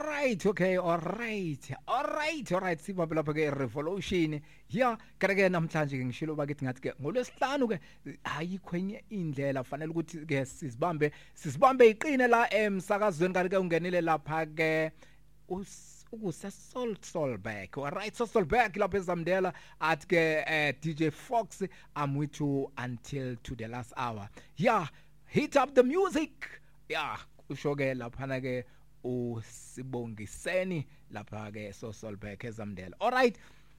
Alright, okay, alright. Sibambe lapha ke revolution. Yeah, ke namhlanje ke ngishilo bakithi ngathi ke ngolwesihlanu ke ayikho enye indlela fanele ukuthi ke sisibambe iqine la emsakazweni kanti ke ungenile lapha ke ukuse Solback. Alright, Solback lapha eZamdela at ke DJ Fox. I'm with you until to the last hour. Yeah, hit up the music. Yeah, usho ke lapha ke uSibongiseni lapha ke Solback eZamdela. Alright,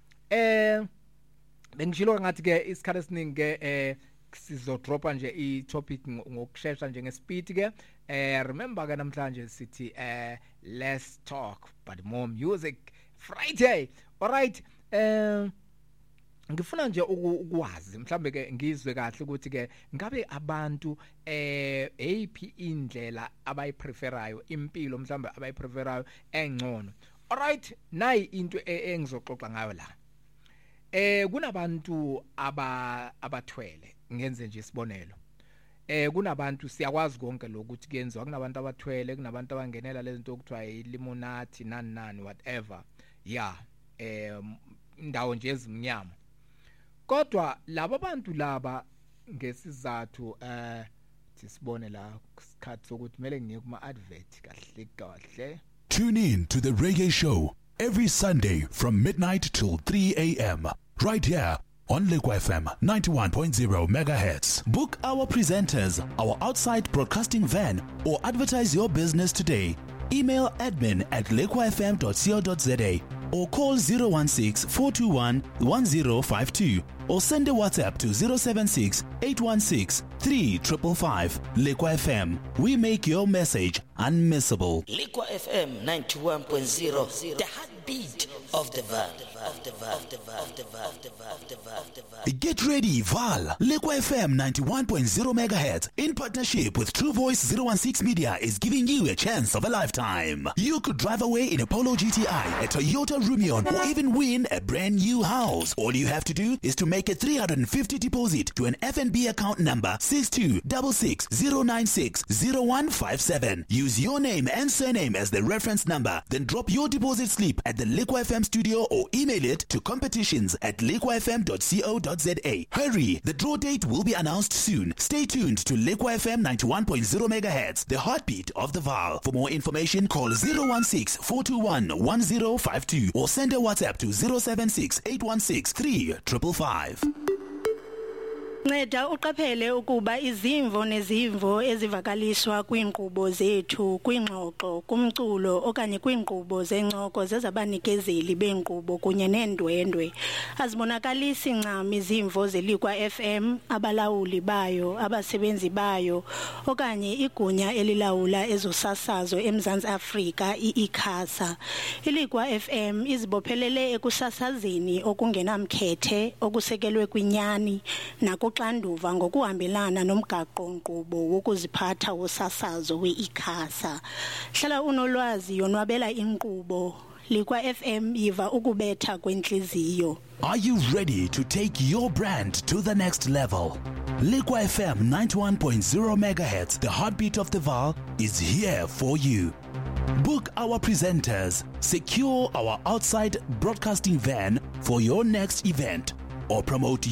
bengishilo ngathi ke isikhathi esiningi ke sizodropa nje i-topic ngokusheshsha nje ngespeed ke. Remember ke namhlanje sithi let's talk but more music Friday. Alright, ngifuna nje ukwazi mhlambe ke ngizwe kahle ukuthi ke ngabe abantu AP indlela abayipreferayo impilo mhlambe abayipreferayo engcono. Alright, nayi into engizoxoxa ngayo la. Kunabantu abathwele ngenze nje isibonelo. Kunabantu siyakwazi konke lokuthi kuyenziwa, kunabantu abathwele, kunabantu abangenela lezinto okuthiwa ilimonati nani whatever. Yeah, indawo nje ezimnyama. Kodwa laba bantu laba ngesizathu sisibone la isikhathi sokuthi kumele ngiye kuma advert kahle. Tune in to the Reggae Show every Sunday from midnight till 3 a.m. right here on Liquid FM 91.0 megahertz. Book our presenters, our outside broadcasting van, or advertise your business today. Email admin@liquidfm.co.za or call 016-421-1052 or send a WhatsApp to 076-816-3555. Liquid FM, we make your message unmissable. Liquid FM 91.0, the heartbeat of the Val. Get ready, Val. Liquid FM 91.0 megahertz in partnership with True Voice 016 Media is giving you a chance of a lifetime. You could drive away in a Polo GTI, a Toyota Rumion, or even win a brand new house. All you have to do is to make a 350 deposit to an FNB account number 6266-096-0157. Use your name and surname as the reference number, then drop your deposit slip at the Liquid FM studio or email it to competitions@liquidfm.co.za. Hurry, the draw date will be announced soon. Stay tuned to Liquid FM 91.0 megahertz, the heartbeat of the Val. For more information, call 016-421-1052 or send a WhatsApp to 076-816-3555. Nceda uqaphele ukuba izimvo nezimvo ezivakaliswa kwinkqubo zethu kwingxoxo kumculo okanye kwinkqubo zencoko zezabanikezeli benkqubo kunye neendwendwe azibonakalisi ncam izimvo zeLiquid FM, abalawuli bayo, abasebenzi bayo okanye igunya elilawula ezosasazo eMzantsi Afrika iICASA. iLiquid FM izibophelele ekusasazeni okungenamkhethe okusekelwe kwinyani nakuxanduva ngokuhambelana nomgaqo-nkqubo wokuziphatha wosasazo we-ICASA. Hlala unolwazi yonwabela inkqubo. Liquid FM yiva ukubetha kwenhliziyo. Are you ready to take your brand to the next level? Liquid FM 91.0 megahertz, the heartbeat of the Val, is here for you. Book our presenters, secure our outside broadcasting van for your next event, or promote